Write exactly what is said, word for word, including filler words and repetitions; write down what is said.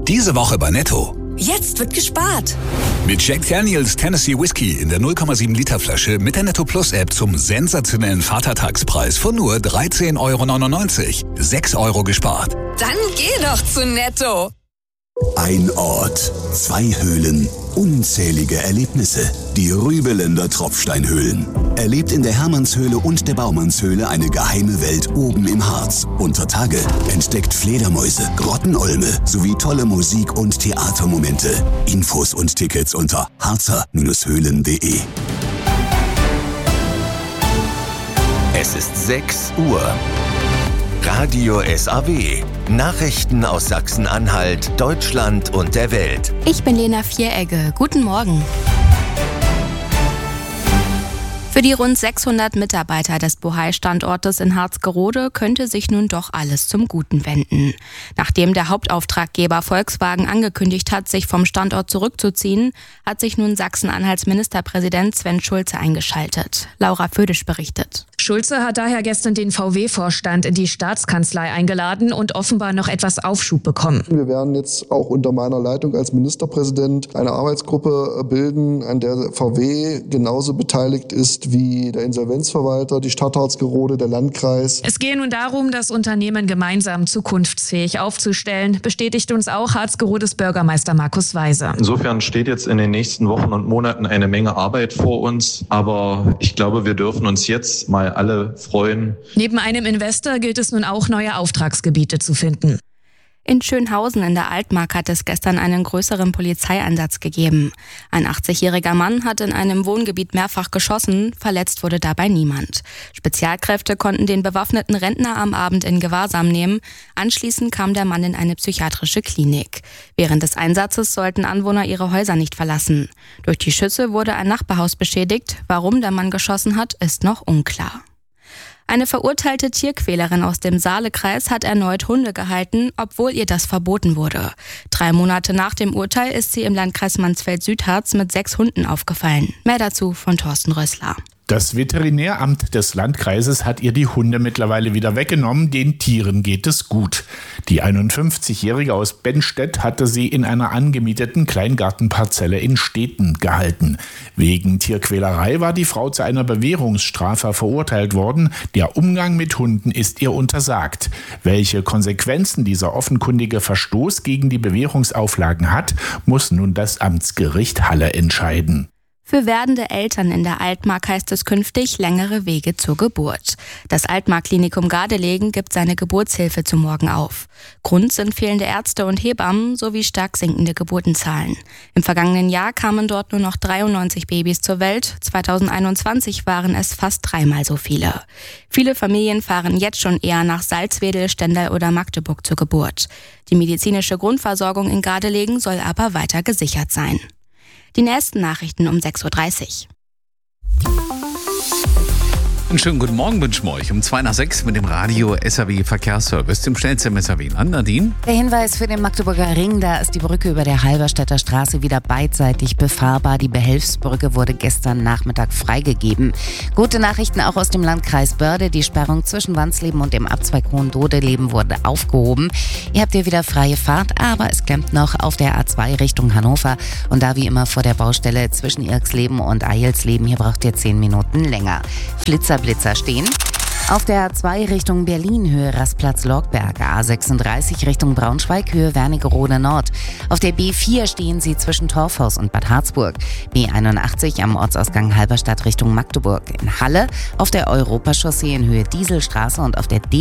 Diese Woche bei Netto. Jetzt wird gespart. Mit Jack Daniels Tennessee Whiskey in der null Komma sieben Liter Flasche mit der Netto Plus App zum sensationellen Vatertagspreis von nur dreizehn Euro neunundneunzig. sechs Euro gespart. Dann geh doch zu Netto. Ein Ort, zwei Höhlen, unzählige Erlebnisse. Die Rübeländer Tropfsteinhöhlen. Erlebt in der Hermannshöhle und der Baumannshöhle eine geheime Welt oben im Harz. Unter Tage entdeckt Fledermäuse, Grottenolme sowie tolle Musik- und Theatermomente. Infos und Tickets unter harzer Höhlen punkt de. Es ist sechs Uhr. Radio S A W. Nachrichten aus Sachsen-Anhalt, Deutschland und der Welt. Ich bin Lena Vieregge. Guten Morgen. Für die rund sechshundert Mitarbeiter des Bohai-Standortes in Harzgerode könnte sich nun doch alles zum Guten wenden. Nachdem der Hauptauftraggeber Volkswagen angekündigt hat, sich vom Standort zurückzuziehen, hat sich nun Sachsen-Anhalts Ministerpräsident Sven Schulze eingeschaltet. Laura Födisch berichtet. Schulze hat daher gestern den V W-Vorstand in die Staatskanzlei eingeladen und offenbar noch etwas Aufschub bekommen. Wir werden jetzt auch unter meiner Leitung als Ministerpräsident eine Arbeitsgruppe bilden, an der V W genauso beteiligt ist wie der Insolvenzverwalter, die Stadt Harzgerode, der Landkreis. Es gehe nun darum, das Unternehmen gemeinsam zukunftsfähig aufzustellen, bestätigt uns auch Harzgerodes Bürgermeister Markus Weise. Insofern steht jetzt in den nächsten Wochen und Monaten eine Menge Arbeit vor uns, aber ich glaube, wir dürfen uns jetzt mal alle freuen. Neben einem Investor gilt es nun auch, neue Auftragsgebiete zu finden. In Schönhausen in der Altmark hat es gestern einen größeren Polizeieinsatz gegeben. Ein achtzigjähriger Mann hat in einem Wohngebiet mehrfach geschossen, verletzt wurde dabei niemand. Spezialkräfte konnten den bewaffneten Rentner am Abend in Gewahrsam nehmen. Anschließend kam der Mann in eine psychiatrische Klinik. Während des Einsatzes sollten Anwohner ihre Häuser nicht verlassen. Durch die Schüsse wurde ein Nachbarhaus beschädigt. Warum der Mann geschossen hat, ist noch unklar. Eine verurteilte Tierquälerin aus dem Saalekreis hat erneut Hunde gehalten, obwohl ihr das verboten wurde. Drei Monate nach dem Urteil ist sie im Landkreis Mansfeld-Südharz mit sechs Hunden aufgefallen. Mehr dazu von Thorsten Rössler. Das Veterinäramt des Landkreises hat ihr die Hunde mittlerweile wieder weggenommen. Den Tieren geht es gut. Die einundfünfzigjährige aus Bennstedt hatte sie in einer angemieteten Kleingartenparzelle in Steten gehalten. Wegen Tierquälerei war die Frau zu einer Bewährungsstrafe verurteilt worden. Der Umgang mit Hunden ist ihr untersagt. Welche Konsequenzen dieser offenkundige Verstoß gegen die Bewährungsauflagen hat, muss nun das Amtsgericht Halle entscheiden. Für werdende Eltern in der Altmark heißt es künftig längere Wege zur Geburt. Das Altmark-Klinikum Gardelegen gibt seine Geburtshilfe zum Morgen auf. Grund sind fehlende Ärzte und Hebammen sowie stark sinkende Geburtenzahlen. Im vergangenen Jahr kamen dort nur noch dreiundneunzig Babys zur Welt. zweitausendeinundzwanzig waren es fast dreimal so viele. Viele Familien fahren jetzt schon eher nach Salzwedel, Stendal oder Magdeburg zur Geburt. Die medizinische Grundversorgung in Gardelegen soll aber weiter gesichert sein. Die nächsten Nachrichten um sechs Uhr dreißig. Einen schönen guten Morgen wünschen wir euch um zwei nach sechs mit dem Radio S A W Verkehrsservice. Dem schnellsten im S A W Land. Nadine? Der Hinweis für den Magdeburger Ring, da ist die Brücke über der Halberstädter Straße wieder beidseitig befahrbar. Die Behelfsbrücke wurde gestern Nachmittag freigegeben. Gute Nachrichten auch aus dem Landkreis Börde. Die Sperrung zwischen Wandsleben und dem Abzweig Hohendodeleben wurde aufgehoben. Ihr habt hier wieder freie Fahrt, aber es klemmt noch auf der A zwei Richtung Hannover. Und da wie immer vor der Baustelle zwischen Irksleben und Eilsleben. Hier braucht ihr zehn Minuten länger. Flitzer Blitzer stehen. Auf der A zwei Richtung Berlin, Höhe Rastplatz-Lorgberg, A sechsunddreißig Richtung Braunschweig, Höhe Wernigerode Nord. Auf der B vier stehen sie zwischen Torfhaus und Bad Harzburg. B einundachtzig am Ortsausgang Halberstadt Richtung Magdeburg. In Halle auf der Europachaussee in Höhe Dieselstraße und auf der D